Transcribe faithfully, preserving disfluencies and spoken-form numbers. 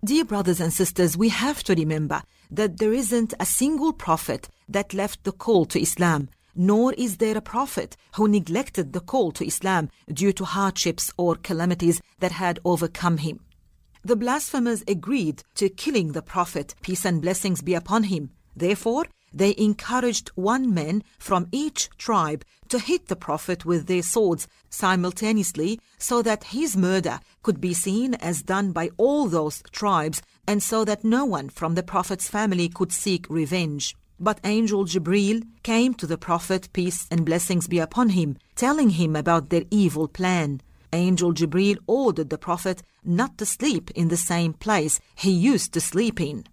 Dear brothers and sisters, we have to remember that there isn't a single prophet that left the call to Islam, nor is there a prophet who neglected the call to Islam due to hardships or calamities that had overcome him. The blasphemers agreed to killing the Prophet, peace and blessings be upon him. Therefore, they encouraged one man from each tribe to hit the Prophet with their swords simultaneously so that his murder could be seen as done by all those tribes and so that no one from the Prophet's family could seek revenge. But Angel Jibreel came to the Prophet, peace and blessings be upon him, telling him about their evil plan. Angel Jibreel ordered the Prophet not to sleep in the same place he used to sleep in.